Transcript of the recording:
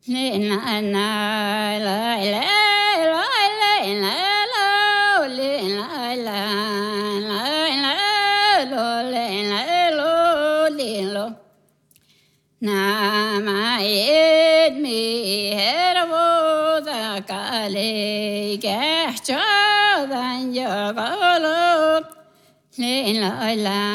Namayed me hervoda kale gehcho dan yo golo le la la